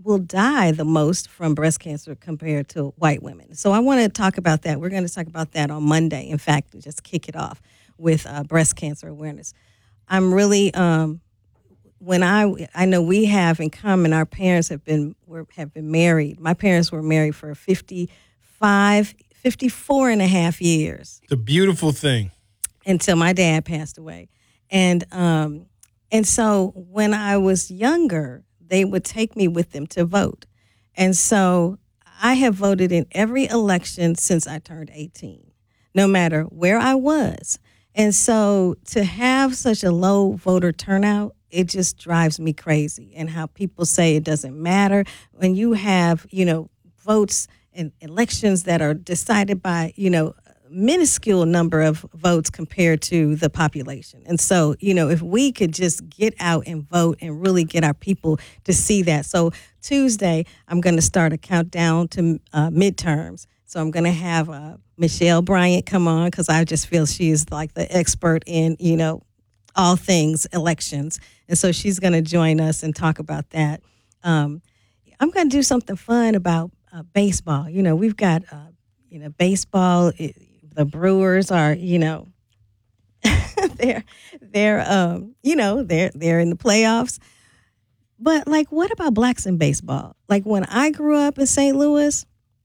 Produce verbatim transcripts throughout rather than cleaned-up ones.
will die the most from breast cancer compared to white women. So I want to talk about that. We're going to talk about that on Monday. In fact, just kick it off with uh, breast cancer awareness. I'm really, um, when I, I know we have in common, our parents have been, were, have been married. My parents were married for fifty-five, fifty-four and a half years. The beautiful thing. Until my dad passed away. And, um, and so when I was younger, they would take me with them to vote. And so I have voted in every election since I turned eighteen, no matter where I was. And so to have such a low voter turnout, it just drives me crazy. And how people say it doesn't matter when you have, you know, votes in elections that are decided by, you know, minuscule number of votes compared to the population. And so, you know, if we could just get out and vote and really get our people to see that. So Tuesday, I'm going to start a countdown to uh, midterms. So I'm going to have uh, Michelle Bryant come on because I just feel she is like the expert in, you know, all things elections. And so she's going to join us and talk about that. Um, I'm going to do something fun about uh, baseball. You know, we've got, uh, you know, baseball. It, the Brewers are, you know, they're, they're, um, you know, they're, they're in the playoffs. But like, what about blacks in baseball? Like when I grew up in Saint Louis,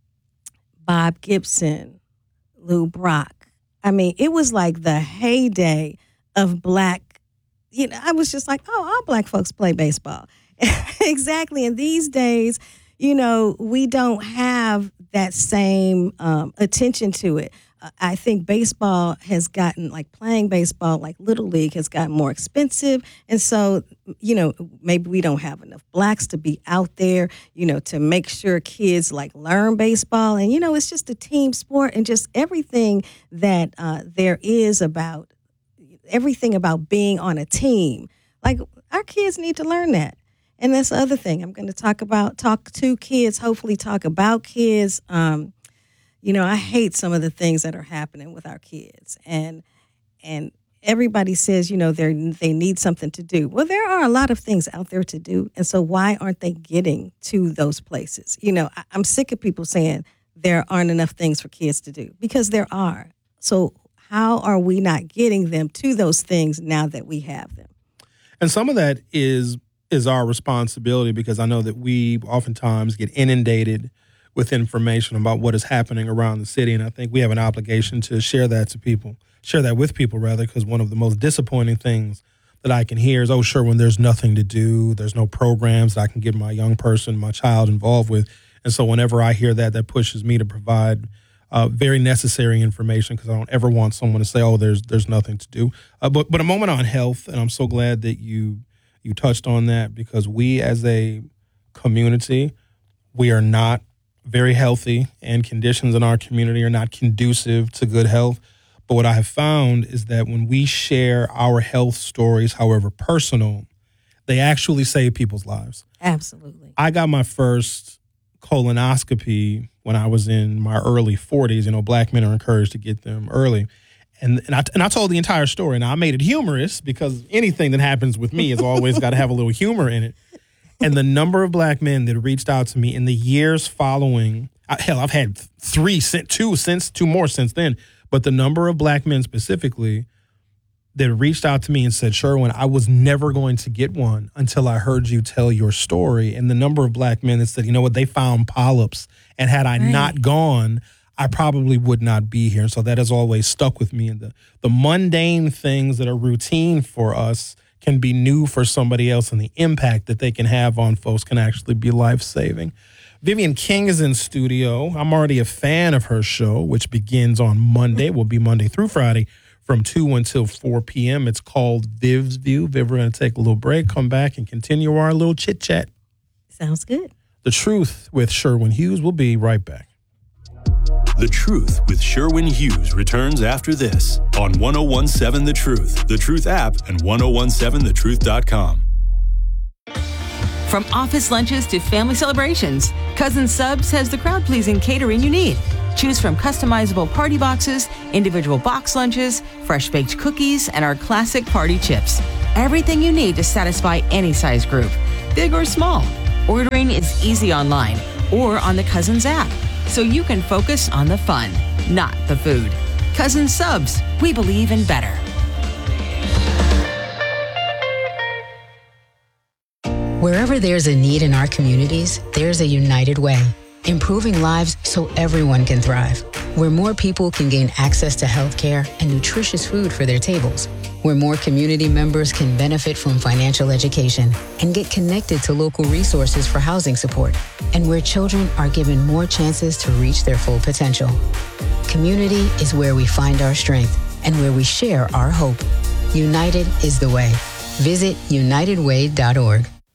Bob Gibson, Lou Brock. I mean, it was like the heyday of black, you know, I was just like, oh, all black folks play baseball. Exactly. And these days, you know, we don't have that same um, attention to it. Uh, I think baseball has gotten, like playing baseball, like Little League has gotten more expensive. And so, you know, maybe we don't have enough blacks to be out there, you know, to make sure kids like learn baseball. And, you know, it's just a team sport and just everything that uh, there is about, everything about being on a team. Like our kids need to learn that. And that's the other thing I'm going to talk about, talk to kids, hopefully talk about kids. Um, you know, I hate some of the things that are happening with our kids. And and everybody says, you know, they they need something to do. Well, there are a lot of things out there to do. And so why aren't they getting to those places? You know, I, I'm sick of people saying there aren't enough things for kids to do because there are. So how are we not getting them to those things now that we have them? And some of that is is our responsibility because I know that we oftentimes get inundated with information about what is happening around the city. And I think we have an obligation to share that to people, share that with people, rather, because one of the most disappointing things that I can hear is, oh, sure, when there's nothing to do, there's no programs that I can get my young person, my child involved with. And so whenever I hear that, that pushes me to provide uh, very necessary information because I don't ever want someone to say, oh, there's there's nothing to do. Uh, but, but a moment on health, and I'm so glad that you you touched on that because we as a community, we are not very healthy, and conditions in our community are not conducive to good health. But what I have found is that when we share our health stories, however personal, they actually save people's lives. Absolutely. I got my first colonoscopy when I was in my early forties. You know, black men are encouraged to get them early. And and I, and I told the entire story. Now, I made it humorous because anything that happens with me has always got to have a little humor in it. And the number of black men that reached out to me in the years following, hell, I've had three, two since, two more since then. But the number of black men specifically that reached out to me and said, Sherwin, I was never going to get one until I heard you tell your story. And the number of black men that said, you know what, they found polyps. And had I right. not gone, I probably would not be here. And so that has always stuck with me. And the, the mundane things that are routine for us can be new for somebody else, and the impact that they can have on folks can actually be life-saving. Vivian King is in studio. I'm already a fan of her show, which begins on Monday. It will be Monday through Friday from two until four p.m. It's called Viv's View. Viv, we're going to take a little break, come back, and continue our little chit-chat. Sounds good. The Truth with Sherwin Hughes. We'll be right back. The Truth with Sherwin Hughes returns after this on ten seventeen The Truth, The Truth app, and ten seventeen the truth dot com. From office lunches to family celebrations, Cousin Subs has the crowd-pleasing catering you need. Choose from customizable party boxes, individual box lunches, fresh-baked cookies, and our classic party chips. Everything you need to satisfy any size group, big or small. Ordering is easy online or on the Cousins app, so you can focus on the fun, not the food. Cousins Subs, we believe in better. Wherever there's a need in our communities, there's a United Way, improving lives so everyone can thrive. Where more people can gain access to healthcare and nutritious food for their tables. Where more community members can benefit from financial education and get connected to local resources for housing support. And where children are given more chances to reach their full potential. Community is where we find our strength and where we share our hope. United is the way. Visit united way dot org.